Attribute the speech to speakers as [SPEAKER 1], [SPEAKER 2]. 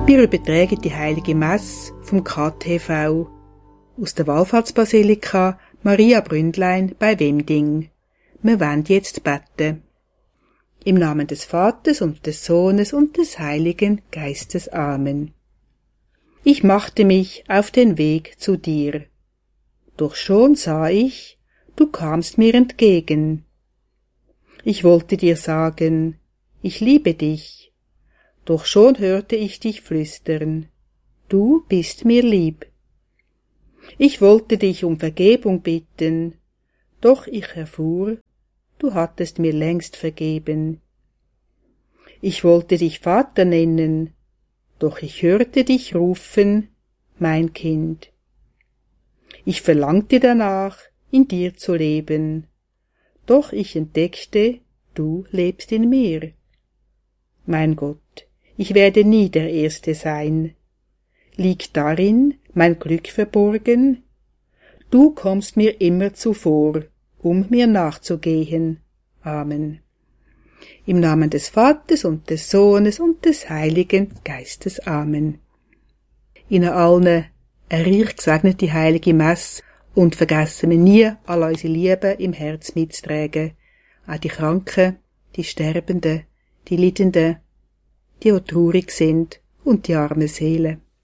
[SPEAKER 1] Wir übertragen die heilige Messe vom KTV aus der Wallfahrtsbasilika Maria Bründlein bei Wemding. Wir wollen jetzt beten. Im Namen des Vaters und des Sohnes und des Heiligen Geistes. Amen. Ich machte mich auf den Weg zu dir. Doch schon sah ich, du kamst mir entgegen. Ich wollte dir sagen, ich liebe dich, doch schon hörte ich dich flüstern, du bist mir lieb. Ich wollte dich um Vergebung bitten, doch ich erfuhr, du hattest mir längst vergeben. Ich wollte dich Vater nennen, doch ich hörte dich rufen, mein Kind. Ich verlangte danach, in dir zu leben, doch ich entdeckte, du lebst in mir. Mein Gott, ich werde nie der Erste sein. Liegt darin mein Glück verborgen? Du kommst mir immer zuvor, um mir nachzugehen. Amen. Im Namen des Vaters und des Sohnes und des Heiligen Geistes. Amen. Ihnen allen eine reich gesegnete heilige Messe und vergessen wir nie, all unsere Lieben im Herz mitzutragen. Auch die Kranken, die Sterbenden, die Leidenden, die traurig sind und die armen Seelen.